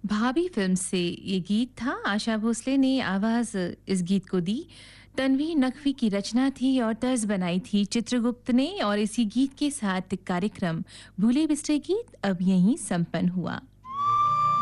भाभी फिल्म से ये गीत था। आशा भोसले ने आवाज़ इस गीत को दी। तन्वी नकवी की रचना थी और तर्ज बनाई थी चित्रगुप्त ने। और इसी गीत के साथ कार्यक्रम भूले बिसरे गीत अब यहीं संपन्न हुआ।